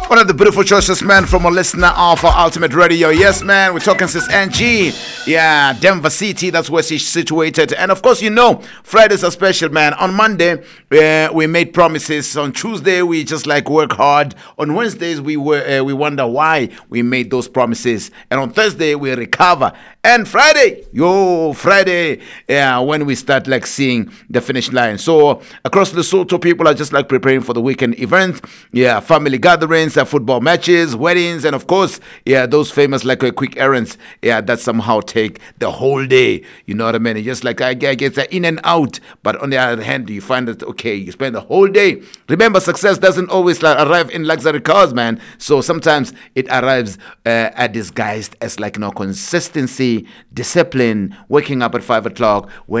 One of the beautiful choices, man, from a listener of Ultimate Radio. Yes, man, we're talking since NG. Yeah, Denver City, that's where she's situated. And of course, you know, Fridays are special, man. On Monday, we made promises. On Tuesday, we just like work hard. On Wednesdays, we wonder why we made those promises. And on Thursday, we recover. And Friday, when we start like seeing the finish line. So across Lesotho, people are just like preparing for the weekend events. Yeah, family gatherings, football matches, weddings, and of course, yeah, those famous like quick errands. Yeah, that somehow take the whole day. You know what I mean? It's just like I get in and out. But on the other hand, you find that okay, you spend the whole day. Remember, success doesn't always arrive in luxury cars, man. So sometimes it arrives disguised as like consistency, discipline, waking up at 5 o'clock.